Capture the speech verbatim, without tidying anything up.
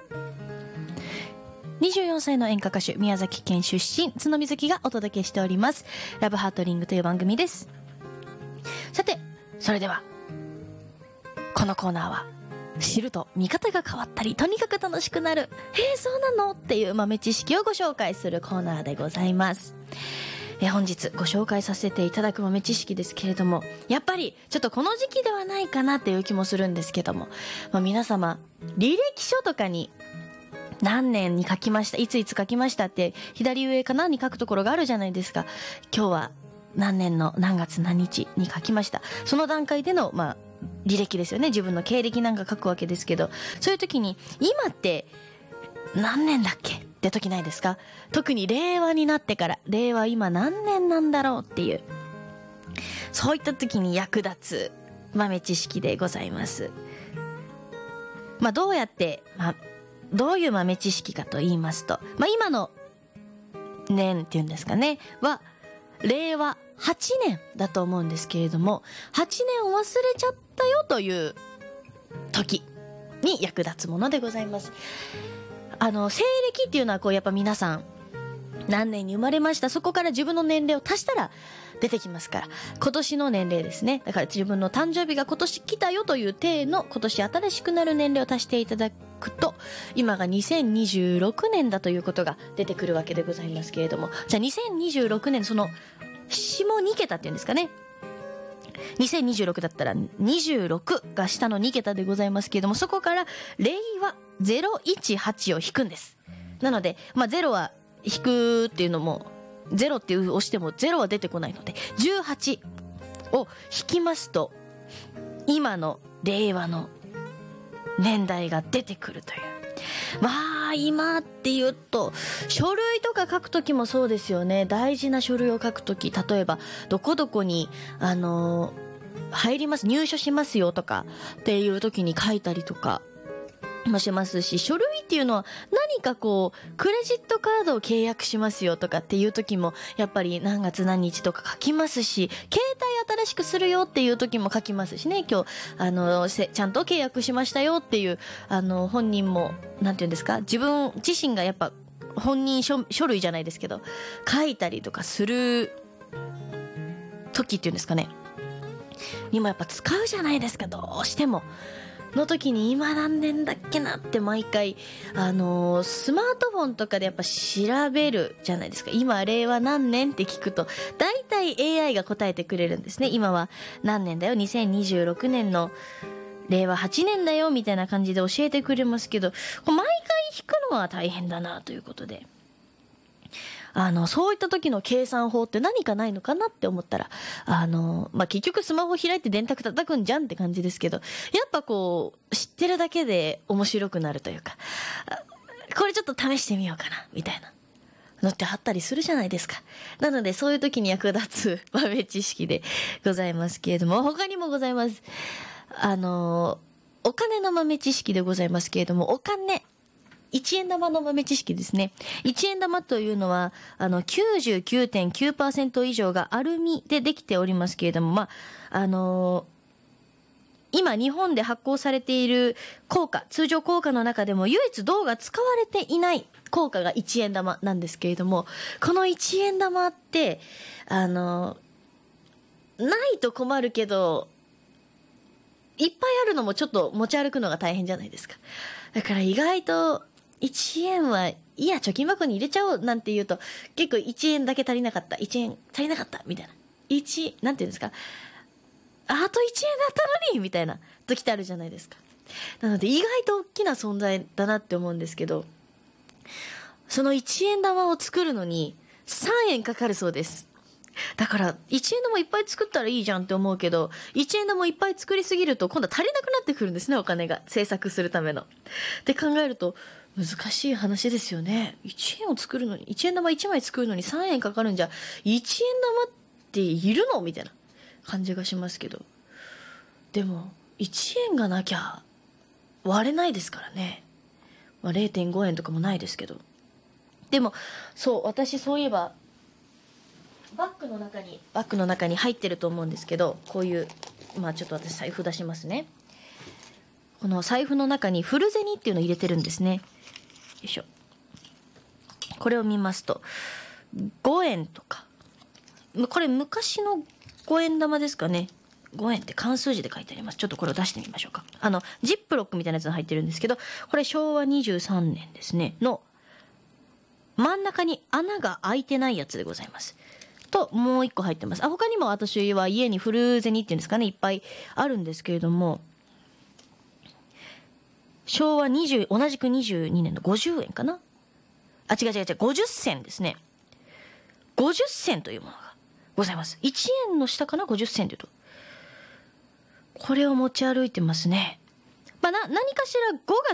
にじゅうよんさいの演歌歌手、宮崎県出身、角みずきがお届けしております。ラブハートリングという番組です。さて、それでは、このコーナーは、知ると見方が変わったり、とにかく楽しくなる、へえ、そうなのっていう豆知識をご紹介するコーナーでございます。え本日ご紹介させていただく豆知識ですけれども、やっぱりちょっとこの時期ではないかなっていう気もするんですけども、まあ、皆様、履歴書とかに、何年に書きました、いついつ書きましたって左上かなに書くところがあるじゃないですか。今日は何年の何月何日に書きました。その段階での、まあ、履歴ですよね。自分の経歴なんか書くわけですけど、そういう時に今って何年だっけって時ないですか？特に令和になってから、令和今何年なんだろうっていう、そういった時に役立つ豆知識でございます。まあどうやって、まあどういう豆知識かと言いますと、まあ、今の年っていうんですかね、は、令和はちねんだと思うんですけれども、はちねんを忘れちゃったよという時に役立つものでございます。あの、西暦っていうのはこうやっぱ皆さん、何年に生まれました、そこから自分の年齢を足したら出てきますから、今年の年齢ですね。だから自分の誕生日が今年来たよという体の、今年新しくなる年齢を足していただくと、今がにせんにじゅうろくねんだということが出てくるわけでございますけれども、じゃあにせんにじゅうろくねん、その下に桁っていうんですかね、にせんにじゅうろくだったらにじゅうろくが下のに桁でございますけれども、そこから令和ゼロいちはちを引くんです。なので、まあゼロは引くっていうのも、ゼロっていう押してもゼロは出てこないので、じゅうはちを引きますと、今の令和の年代が出てくるという。まあ今って言うと、書類とか書くときもそうですよね。大事な書類を書くとき、例えばどこどこにあのー、入ります、入所しますよとかっていうときに書いたりとかもしますし、書類っていうのは何かこうクレジットカードを契約しますよとかっていう時もやっぱり何月何日とか書きますし、携帯新しくするよっていう時も書きますしね。今日あのちゃんと契約しましたよっていう、あの本人もなんていうんですか、自分自身がやっぱ本人 書, 書類じゃないですけど書いたりとかする時っていうんですかね、にもやっぱ使うじゃないですか。どうしてもの時に今何年だっけなって毎回、あのー、スマートフォンとかでやっぱ調べるじゃないですか。今令和何年って聞くと大体 エーアイ が答えてくれるんですね。今は何年だよ、にせんにじゅうろくねんの令和はちねんだよみたいな感じで教えてくれますけど、毎回引くのは大変だなということで、あのそういった時の計算法って何かないのかなって思ったら、あの、まあ、結局スマホ開いて電卓叩くんじゃんって感じですけど、やっぱこう知ってるだけで面白くなるというか、これちょっと試してみようかなみたいなのってあったりするじゃないですか。なのでそういう時に役立つ豆知識でございますけれども、他にもございます。あのお金の豆知識でございますけれども、お金いちえん玉の豆知識ですね。いちえん玉というのは、あの、きゅうじゅうきゅうてんきゅうパーセント 以上がアルミでできておりますけれども、まあ、あのー、今日本で発行されている硬貨、通常硬貨の中でも唯一銅が使われていない硬貨がいちえん玉なんですけれども、このいちえん玉って、あのー、ないと困るけど、いっぱいあるのもちょっと持ち歩くのが大変じゃないですか。だから意外と、いちえんはいいや、貯金箱に入れちゃおうなんて言うと、結構いちえんだけ足りなかった、いちえん足りなかったみたいな、いち、なんて言うんですか、あといちえんだったのにみたいな時ってあるじゃないですか。なので意外と大きな存在だなって思うんですけど、そのいちえん玉を作るのにさんえんかかるそうです。だからいちえん玉いっぱい作ったらいいじゃんって思うけど、いちえん玉いっぱい作りすぎると今度は足りなくなってくるんですね、お金が制作するためのって考えると難しい話ですよね。いちえんを作るのに、いちえん玉いちまい作るのにさんえんかかるんじゃ、いちえん玉っているのみたいな感じがしますけど、でもいちえんがなきゃ割れないですからね。まあ、れいてんごえんとかもないですけど。でもそう私そういえばバッグの中にバッグの中に入ってると思うんですけど、こういう、まあちょっと私財布出しますね。この財布の中にフルゼニっていうのを入れてるんですね。 いしょ。これを見ますとごえんとか、これ昔のごえん玉ですかね。ごえんって漢数字で書いてあります。ちょっとこれを出してみましょうか。あのジップロックみたいなやつが入ってるんですけど、これしょうわにじゅうさんねんですねの真ん中に穴が開いてないやつでございますと、もう一個入ってます。あ、他にも私は家に古銭っていうんですかね、いっぱいあるんですけれども、しょうわにじゅう同じくにじゅうにねんのごじゅうえんかな。あ、違う違う違う、ごじゅっせんですね。ごじゅっせんというものがございます。いちえんの下かな、ごじゅっせんというと。これを持ち歩いてますね。まあ、な何かしらごが